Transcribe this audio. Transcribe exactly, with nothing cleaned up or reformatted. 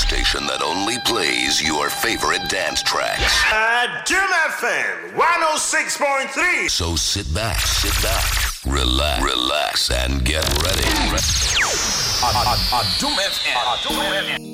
station that only plays your favorite dance tracks. Uh, Doom F M one oh six point three. So sit back, sit back, relax, relax, and get ready. A, a, a Doom F M.